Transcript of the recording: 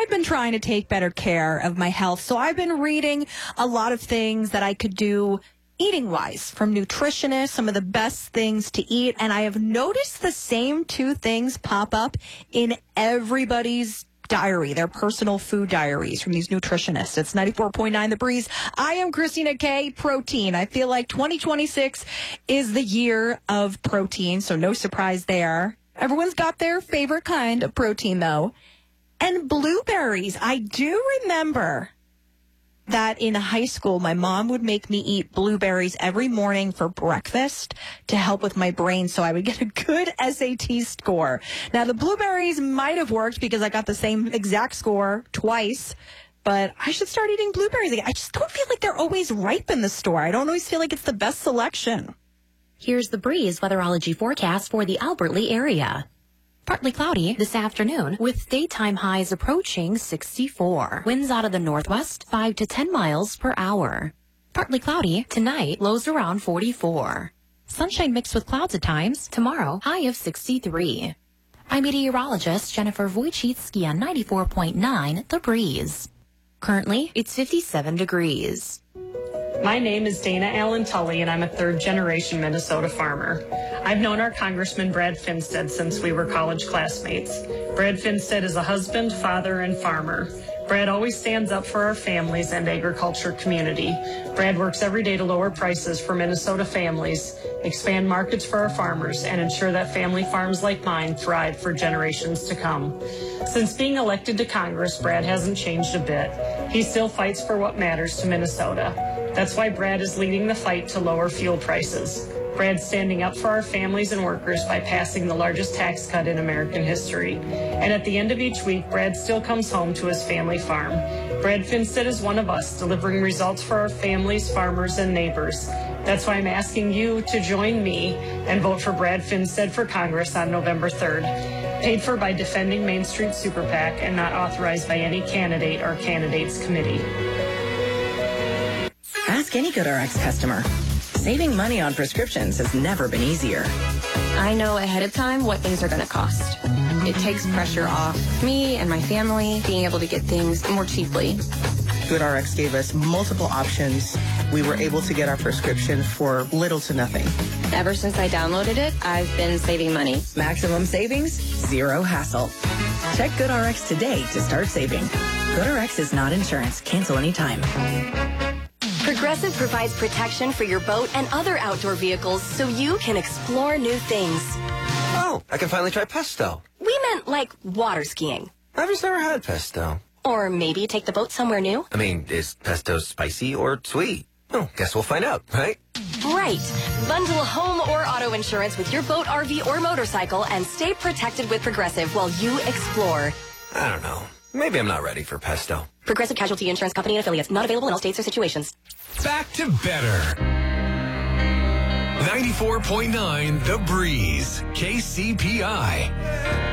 I've been trying to take better care of my health. So I've been reading a lot of things that I could do eating-wise from nutritionists, some of the best things to eat. And I have noticed the same two things pop up in everybody's diary, their personal food diaries from these nutritionists. It's 94.9 The Breeze. I am Christina K. Protein. I feel like 2026 is the year of protein, so no surprise there. Everyone's got their favorite kind of protein, though. And blueberries. I do remember that in high school, my mom would make me eat blueberries every morning for breakfast to help with my brain so I would get a good SAT score. Now, the blueberries might have worked because I got the same exact score twice, but I should start eating blueberries again. I just don't feel like they're always ripe in the store. I don't always feel like it's the best selection. Here's the Breeze weatherology forecast for the Albert Lea area. Partly cloudy this afternoon with daytime highs approaching 64. Winds out of the northwest 5 to 10 miles per hour. Partly cloudy tonight, lows around 44. Sunshine mixed with clouds at times. Tomorrow, high of 63. I'm meteorologist Jennifer Wojcicki on 94.9 The Breeze. Currently, it's 57 degrees. My name is Dana Allen Tully, and I'm a third-generation Minnesota farmer. I've known our Congressman Brad Finstead since we were college classmates. Brad Finstead is a husband, father, and farmer. Brad always stands up for our families and agriculture community. Brad works every day to lower prices for Minnesota families, expand markets for our farmers, and ensure that family farms like mine thrive for generations to come. Since being elected to Congress, Brad hasn't changed a bit. He still fights for what matters to Minnesota. That's why Brad is leading the fight to lower fuel prices. Brad's standing up for our families and workers by passing the largest tax cut in American history. And at the end of each week, Brad still comes home to his family farm. Brad Finstead is one of us, delivering results for our families, farmers, and neighbors. That's why I'm asking you to join me and vote for Brad Finstead for Congress on November 3rd. Paid for by Defending Main Street Super PAC and not authorized by any candidate or candidates committee. Ask any GoodRx customer. Saving money on prescriptions has never been easier. I know ahead of time what things are going to cost. It takes pressure off me and my family being able to get things more cheaply. GoodRx gave us multiple options. We were able to get our prescription for little to nothing. Ever since I downloaded it, I've been saving money. Maximum savings, zero hassle. Check GoodRx today to start saving. GoodRx is not insurance. Cancel anytime. Progressive provides protection for your boat and other outdoor vehicles so you can explore new things. Oh, I can finally try pesto. We meant like water skiing. I've just never had pesto. Or maybe take the boat somewhere new. I mean, is pesto spicy or sweet? Oh, guess we'll find out, right? Right. Bundle home or auto insurance with your boat, RV, or motorcycle and stay protected with Progressive while you explore. I don't know. Maybe I'm not ready for pesto. Progressive Casualty Insurance Company and affiliates. Not available in all states or situations. Back to better. 94.9 The Breeze. KCPI.